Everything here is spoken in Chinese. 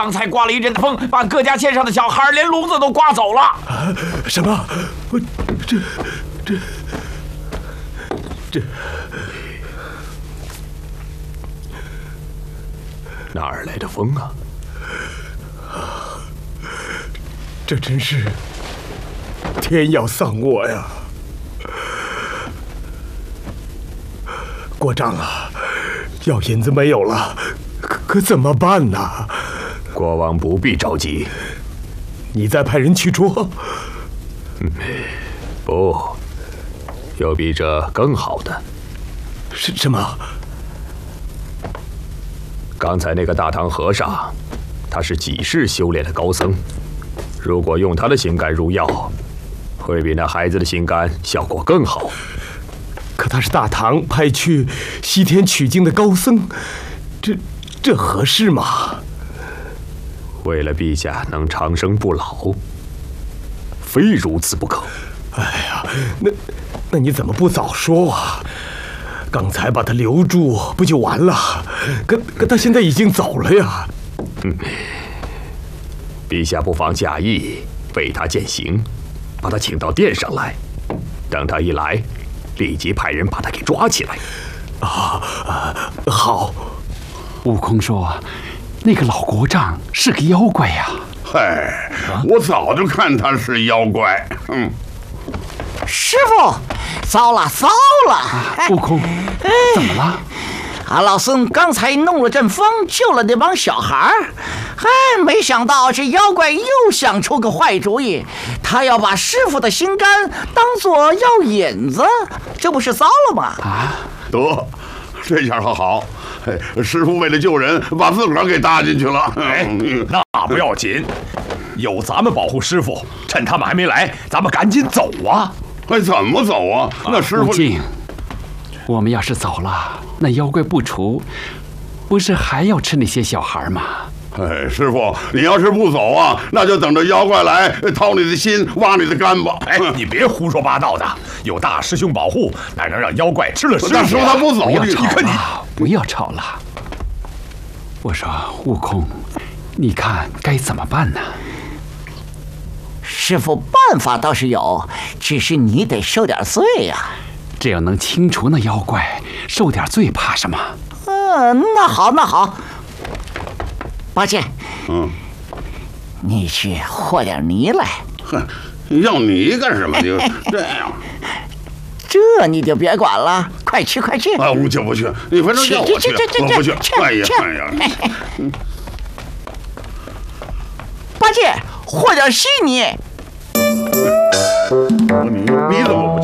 刚才刮了一阵风，把各家牵上的小孩连笼子都刮走了。 什么？这哪儿来的风啊？ 这真是天要丧我呀！国丈啊，药引子没有了，可怎么办呢？ 国王不必着急， 你再派人去捉。 不，有比这更好的。 什么？ 刚才那个大唐和尚，他是几世修炼的高僧，如果用他的心肝入药，会比那孩子的心肝效果更好。 可他是大唐派去西天取经的高僧，这合适吗？ 为了陛下能长生不老，非如此不可。 哎呀，那你怎么不早说啊？刚才把他留住不就完了？可他现在已经走了呀。 陛下不妨假意为他饯行，把他请到殿上来，等他一来，立即派人把他给抓起来。 好。 悟空说，那个老国丈是个妖怪呀。 嗨，我早就看他是妖怪。 师傅，糟了糟了！ 悟空，怎么了？ 俺老孙刚才弄了阵风，救了那帮小孩儿。没想到这妖怪又想出个坏主意，他要把师傅的心肝当做药引子，这不是糟了吗？ 得，这下可好。师傅为了救人，把自个儿给搭进去了。 那不要紧，有咱们保护师傅，趁他们还没来，咱们赶紧走啊！ 怎么走啊？那师傅， 悟净，我们要是走了，那妖怪不除，不是还要吃那些小孩吗？ 师傅，你要是不走啊，那就等着妖怪来掏你的心，挖你的肝吧。 你别胡说八道的，有大师兄保护，哪能让妖怪吃了师傅？ 那师傅他不走， 不要吵了。我说悟空，你看该怎么办呢？ 师傅，办法倒是有，只是你得受点罪呀。 只要能清除那妖怪，受点罪怕什么？ 那好。八戒，你去和点泥来。 要泥干什么？就这样。 这你就别管了，快去！不去，你反正叫我去，我不去。哎呀！ 八戒，和点稀泥。 你怎么不去？